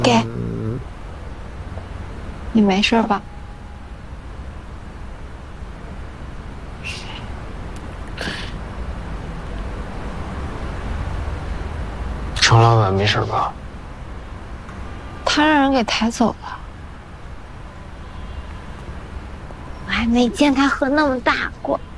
给，你没事吧？ 程老板没事吧？ 他让人给抬走了。我还没见他喝那么大过。